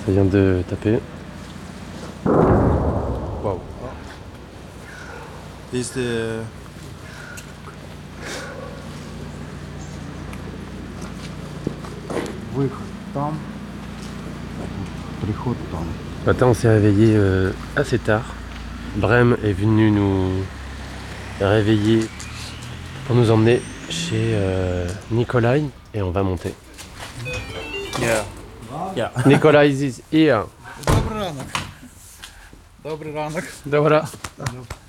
Ça vient de taper. Waouh. This is the выход там, приход там. Ce matin, on s'est réveillé assez tard. Brem est venu nous réveiller pour nous emmener chez Nikolai et on va monter. Yeah. Yeah. Nikolai is here. Добрий ранок. Добрий ранок. Dobra.